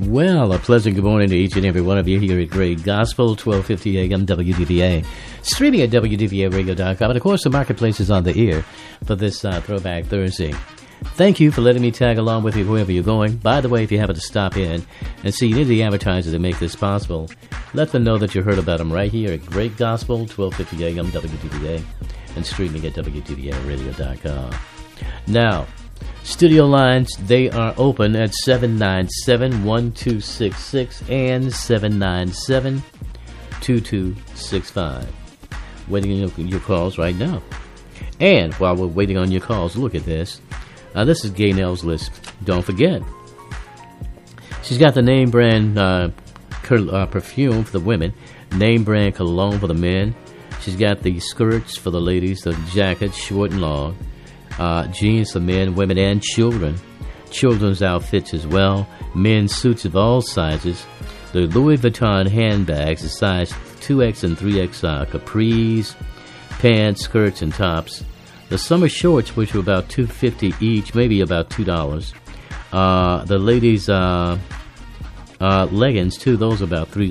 Well, a pleasant good morning to each and every one of you here at Great Gospel, 1250 AM WDVA. Streaming at WDVAradio.com. And, of course, the marketplace is on the ear for this Throwback Thursday. Thank you for letting me tag along with you wherever you're going. By the way, if you happen to stop in and see any of the advertisers that make this possible, let them know that you heard about them right here at Great Gospel, 1250 AM WDVA, and streaming at WDVAradio.com. Now, studio lines, they are open at 797-1266 and 797-2265. Waiting on your calls right now. And while we're waiting on your calls, look at this. This is Gaynell's list. Don't forget. She's got the name brand perfume for the women, name brand cologne for the men. She's got the skirts for the ladies, the jackets, short and long, jeans for men, women, and children. Children's outfits as well. Men's suits of all sizes. The Louis Vuitton handbags, the size 2X and 3X capris, pants, skirts, and tops. The summer shorts, which were about $2.50 each, maybe about $2. The ladies' leggings, too, those are about $3.